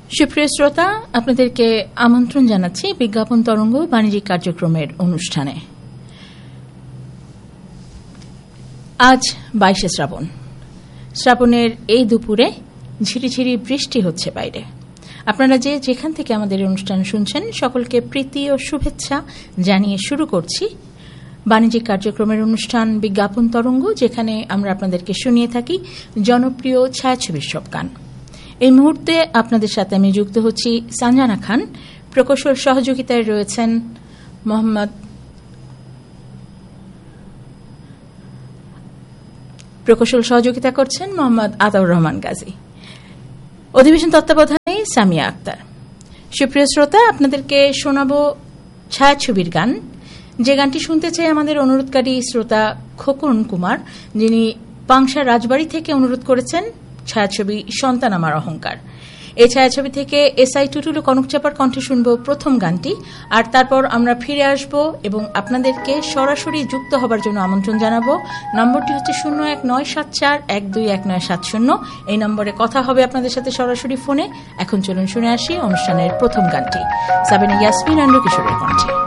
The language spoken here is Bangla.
সুপ্রিয় শ্রোতা, আপনাদেরকে আমন্ত্রণ জানাচ্ছি বিজ্ঞাপন তরঙ্গ বাণিজ্যিক কার্যক্রমের অনুষ্ঠানে। আজ 22শে শ্রাবণ। শ্রাবণের এই দুপুরে ঝিরিঝিরি বৃষ্টি হচ্ছে বাইরে। আপনারা যে যেখান থেকে আমাদের অনুষ্ঠান শুনছেন সকলকে প্রীতি ও শুভেচ্ছা জানিয়ে শুরু করছি বাণিজ্যিক কার্যক্রমের অনুষ্ঠান বিজ্ঞাপন তরঙ্গ, যেখানে আমরা আপনাদেরকে শুনিয়ে থাকি জনপ্রিয় ছায়াছবির সব গান। এই মুহূর্তে আপনাদের সাথে আমি যুক্ত হচ্ছি সানজানা খান। প্রকৌশল সহযোগিতায় রয়েছেন প্রকৌশল সহযোগিতা করছেন মোহাম্মদ আতাউর রহমান গাজী। অধিবেশন তত্ত্বাবধানে সামিয়া আক্তার। সুপ্রিয় শ্রোতা, আপনাদেরকে শোনাব ছায়াছবির গান। যে গানটি শুনতে চাই আমাদের অনুরোধকারী শ্রোতা খোকন কুমার, যিনি পাংশা রাজবাড়ী থেকে অনুরোধ করেছেন ছায়াছবি সন্তান আমার অহংকার। এই ছায়াছবি থেকে এসআই টুটুলু কনকচাপার কণ্ঠে শুনব প্রথম গানটি, আর তারপর আমরা ফিরে আসব এবং আপনাদেরকে সরাসরি যুক্ত হবার জন্য আমন্ত্রণ জানাবো। নম্বরটি হচ্ছে 0194121970। এই নম্বরে কথা হবে আপনাদের সাথে সরাসরি ফোনে। এখন চলুন শুনে আসি অনুষ্ঠানের প্রথম গানটি, সাবিনা ইয়াসমিন আর কিশোরের কণ্ঠে।